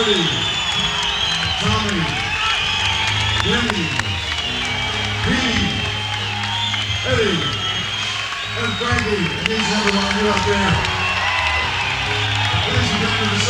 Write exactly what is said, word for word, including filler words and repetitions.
Marty, Tommy, Jimmy, Pete, Eddie, and Frankie, and each and every one of you out there. Ladies and gentlemen,